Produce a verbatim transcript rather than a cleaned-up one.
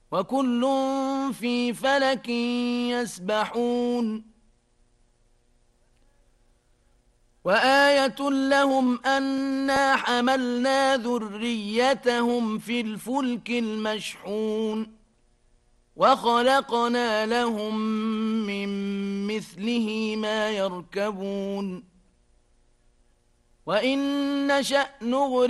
وكل في فلك يسبحون وآية لهم أنا حملنا ذريتهم في الفلك المشحون وخلقنا لهم من مثله ما يركبون وإن نشأ نغرق